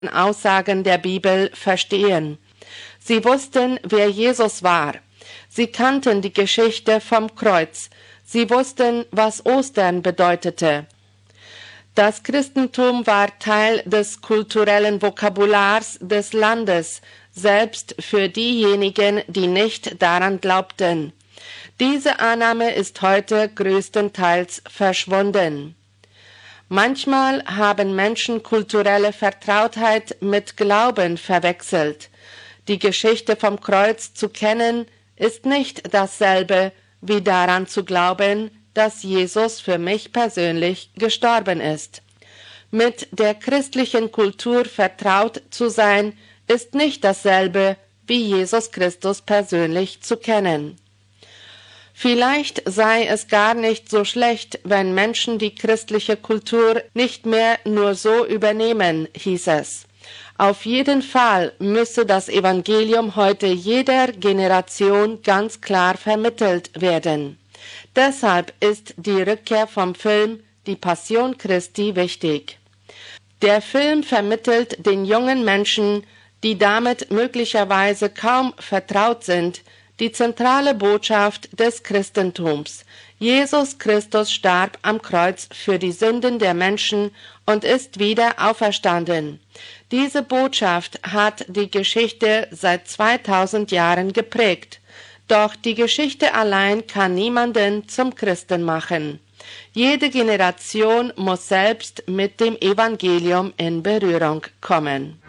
Aussagen der Bibel verstehen. Sie wussten, wer Jesus war. Sie kannten die Geschichte vom Kreuz. Sie wussten, was Ostern bedeutete. Das Christentum war Teil des kulturellen Vokabulars des Landes, selbst für diejenigen, die nicht daran glaubten. Diese Annahme ist heute größtenteils verschwunden. Manchmal haben Menschen kulturelle Vertrautheit mit Glauben verwechselt. Die Geschichte vom Kreuz zu kennen, ist nicht dasselbe, wie daran zu glauben, dass Jesus für mich persönlich gestorben ist. Mit der christlichen Kultur vertraut zu sein, ist nicht dasselbe, wie Jesus Christus persönlich zu kennen. Vielleicht sei es gar nicht so schlecht, wenn Menschen die christliche Kultur nicht mehr nur so übernehmen, hieß es. Auf jeden Fall müsse das Evangelium heute jeder Generation ganz klar vermittelt werden. Deshalb ist die Rückkehr vom Film Die Passion Christi wichtig. Der Film vermittelt den jungen Menschen, die damit möglicherweise kaum vertraut sind, die zentrale Botschaft des Christentums. Jesus Christus starb am Kreuz für die Sünden der Menschen und ist wieder auferstanden. Diese Botschaft hat die Geschichte seit 2000 Jahren geprägt. Doch die Geschichte allein kann niemanden zum Christen machen. Jede Generation muss selbst mit dem Evangelium in Berührung kommen.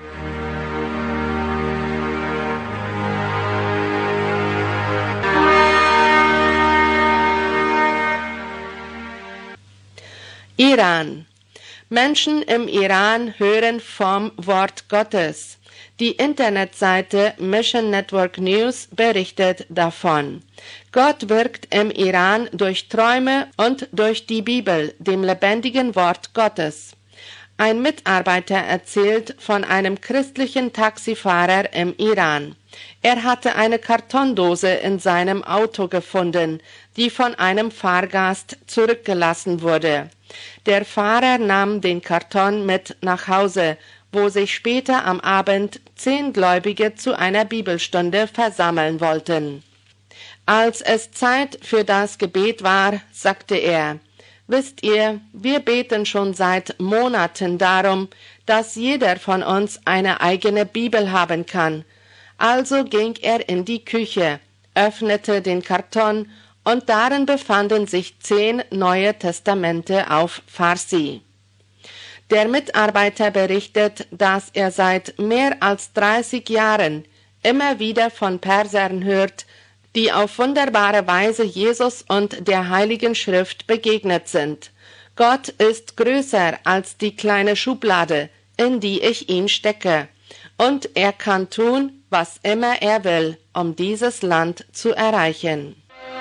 Iran. Menschen im Iran hören vom Wort Gottes. Die Internetseite Mission Network News berichtet davon. Gott wirkt im Iran durch Träume und durch die Bibel, dem lebendigen Wort Gottes. Ein Mitarbeiter erzählt von einem christlichen Taxifahrer im Iran. Er hatte eine Kartondose in seinem Auto gefunden, die von einem Fahrgast zurückgelassen wurde. Der Fahrer nahm den Karton mit nach Hause, wo sich später am Abend 10 Gläubige zu einer Bibelstunde versammeln wollten. Als es Zeit für das Gebet war, sagte er: Wisst ihr, wir beten schon seit Monaten darum, dass jeder von uns eine eigene Bibel haben kann. Also ging er in die Küche, öffnete den Karton und darin befanden sich 10 Neue Testamente auf Farsi. Der Mitarbeiter berichtet, dass er seit mehr als 30 Jahren immer wieder von Persern hört, die auf wunderbare Weise Jesus und der Heiligen Schrift begegnet sind. Gott ist größer als die kleine Schublade, in die ich ihn stecke, und er kann tun, was immer er will, um dieses Land zu erreichen.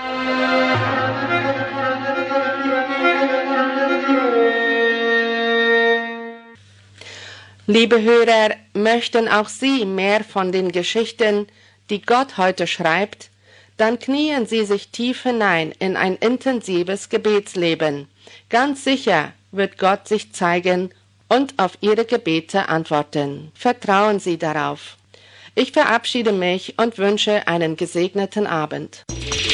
Liebe Hörer, möchten auch Sie mehr von den Geschichten, die Gott heute schreibt? Dann knien Sie sich tief hinein in ein intensives Gebetsleben. Ganz sicher wird Gott sich zeigen und auf Ihre Gebete antworten. Vertrauen Sie darauf. Ich verabschiede mich und wünsche einen gesegneten Abend.